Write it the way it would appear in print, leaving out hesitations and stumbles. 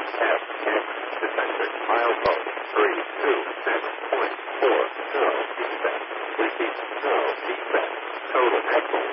F, X, descending, milepost, 327.4, no defect. Repeat, no defect. Total axle